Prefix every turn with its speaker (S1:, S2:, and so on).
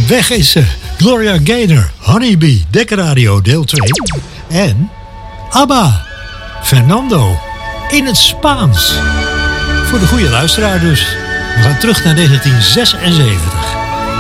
S1: Weg is ze. Gloria Gaynor, Honeybee, Dekkenradio deel 2. En ABBA, Fernando, in het Spaans. Voor de goede luisteraar dus. We gaan terug naar 1976.